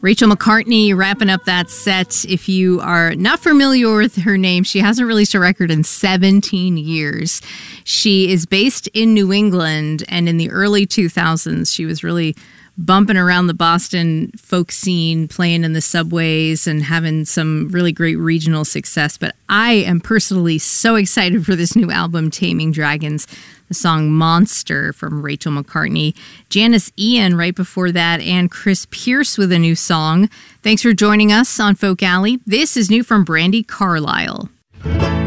Rachel McCartney wrapping up that set. If you are not familiar with her name, she hasn't released a record in 17 years. She is based in New England, and in the early 2000s, she was really bumping around the Boston folk scene, playing in the subways and having some really great regional success. But I am personally so excited for this new album, Taming Dragons, the song Monster from Rachel McCartney. Janis Ian right before that, and Chris Pierce with a new song. Thanks for joining us on Folk Alley. This is new from Brandi Carlile.